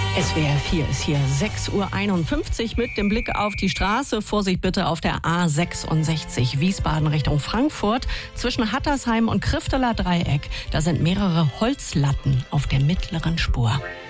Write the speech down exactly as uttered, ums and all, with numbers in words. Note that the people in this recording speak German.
S W R vier ist hier sechs Uhr einundfünfzig mit dem Blick auf die Straße. Vorsicht bitte auf der A sechsundsechzig Wiesbaden Richtung Frankfurt. Zwischen Hattersheim und Krifteler Dreieck, da sind mehrere Holzlatten auf der mittleren Spur.